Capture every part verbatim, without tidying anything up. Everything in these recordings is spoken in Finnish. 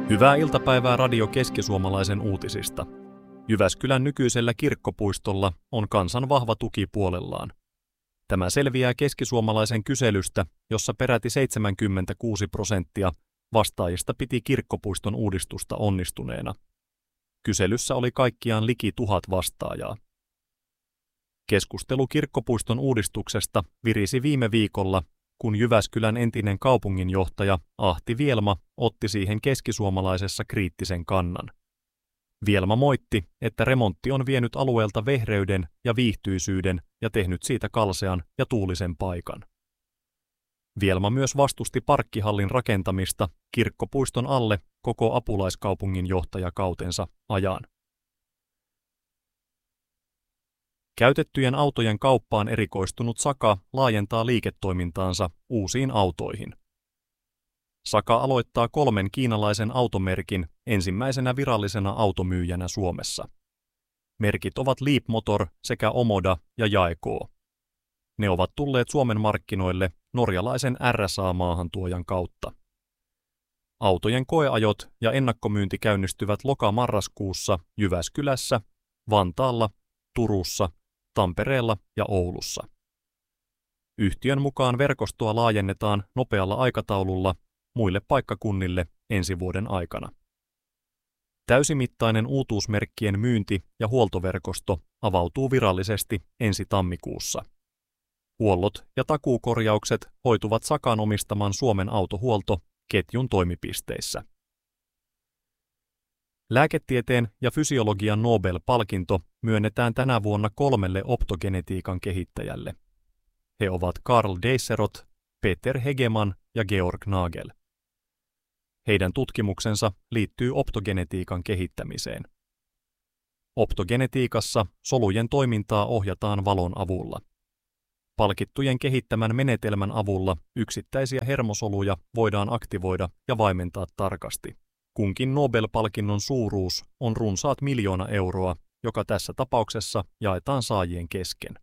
Hyvää iltapäivää Radio Keski-Suomalaisen uutisista. Jyväskylän nykyisellä kirkkopuistolla on kansan vahva tuki puolellaan. Tämä selviää Keski-Suomalaisen kyselystä, jossa peräti seitsemänkymmentäkuusi prosenttia vastaajista piti kirkkopuiston uudistusta onnistuneena. Kyselyssä oli kaikkiaan liki tuhat vastaajaa. Keskustelu kirkkopuiston uudistuksesta virisi viime viikolla, kun Jyväskylän entinen kaupunginjohtaja Ahti Vielma otti siihen keskisuomalaisessa kriittisen kannan. Vielma moitti, että remontti on vienyt alueelta vehreyden ja viihtyisyyden ja tehnyt siitä kalsean ja tuulisen paikan. Vielma myös vastusti parkkihallin rakentamista kirkkopuiston alle koko apulaiskaupunginjohtajakautensa ajan. Käytettyjen autojen kauppaan erikoistunut Saka laajentaa liiketoimintaansa uusiin autoihin. Saka aloittaa kolmen kiinalaisen automerkin ensimmäisenä virallisena automyyjänä Suomessa. Merkit ovat Leapmotor sekä Omoda ja Jaekoo. Ne ovat tulleet Suomen markkinoille norjalaisen R S A-maahantuojan kautta. Autojen koeajot ja ennakkomyynti käynnistyvät loka-marraskuussa Jyväskylässä, Vantaalla, Turussa, Tampereella ja Oulussa. Yhtiön mukaan verkostoa laajennetaan nopealla aikataululla muille paikkakunnille ensi vuoden aikana. Täysimittainen uutuusmerkkien myynti- ja huoltoverkosto avautuu virallisesti ensi tammikuussa. Huollot ja takuukorjaukset hoituvat Sakan omistaman Suomen autohuolto-ketjun toimipisteissä. Lääketieteen ja fysiologian Nobel-palkinto myönnetään tänä vuonna kolmelle optogenetiikan kehittäjälle. He ovat Karl Deisserot, Peter Hegeman ja Georg Nagel. Heidän tutkimuksensa liittyy optogenetiikan kehittämiseen. Optogenetiikassa solujen toimintaa ohjataan valon avulla. Palkittujen kehittämän menetelmän avulla yksittäisiä hermosoluja voidaan aktivoida ja vaimentaa tarkasti. Kunkin Nobel-palkinnon suuruus on runsaat miljoona euroa, joka tässä tapauksessa jaetaan saajien kesken.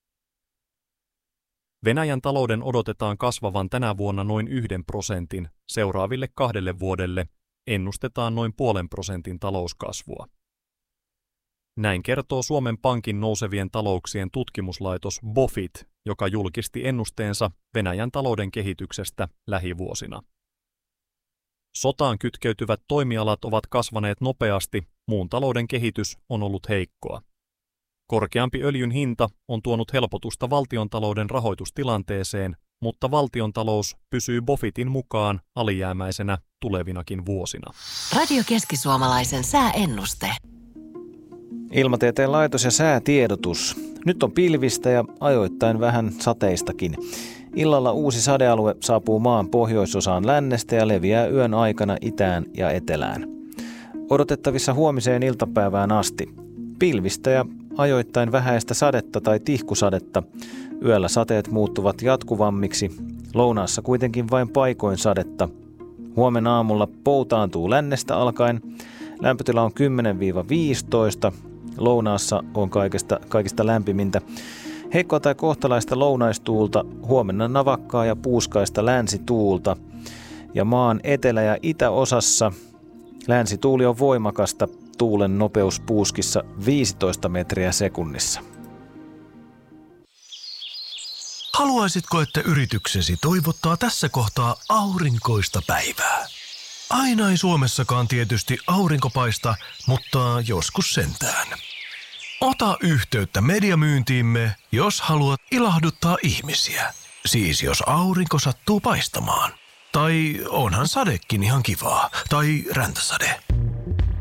Venäjän talouden odotetaan kasvavan tänä vuonna noin yhden prosentin, seuraaville kahdelle vuodelle ennustetaan noin puolen prosentin talouskasvua. Näin kertoo Suomen Pankin nousevien talouksien tutkimuslaitos BOFIT, joka julkisti ennusteensa Venäjän talouden kehityksestä lähivuosina. Sotaan kytkeytyvät toimialat ovat kasvaneet nopeasti, muun talouden kehitys on ollut heikkoa. Korkeampi öljyn hinta on tuonut helpotusta valtiontalouden rahoitustilanteeseen, mutta valtiontalous pysyy BOFITin mukaan alijäämäisenä tulevinakin vuosina. Radio Keski-Suomalaisen sääennuste. Ilmatieteen laitos ja säätiedotus. Nyt on pilvistä ja ajoittain vähän sateistakin. Illalla uusi sadealue saapuu maan pohjoisosaan lännestä ja leviää yön aikana itään ja etelään. Odotettavissa huomiseen iltapäivään asti. Pilvistä ja ajoittain vähäistä sadetta tai tihkusadetta. Yöllä sateet muuttuvat jatkuvammiksi. Lounaassa kuitenkin vain paikoin sadetta. Huomenna aamulla poutaantuu lännestä alkaen. Lämpötila on kymmenen viisitoista. Lounaassa on kaikista, kaikista lämpimintä. Heikkoa tai kohtalaista lounaistuulta, huomenna navakkaa ja puuskaista länsituulta. Ja maan etelä- ja itäosassa länsituuli on voimakasta, tuulen nopeus puuskissa viisitoista metriä sekunnissa. Haluaisitko, että yrityksesi toivottaa tässä kohtaa aurinkoista päivää? Aina ei Suomessakaan tietysti aurinko paista, mutta joskus sentään. Ota yhteyttä mediamyyntiimme, jos haluat ilahduttaa ihmisiä. Siis jos aurinko sattuu paistamaan. Tai onhan sadekin ihan kivaa. Tai räntäsade.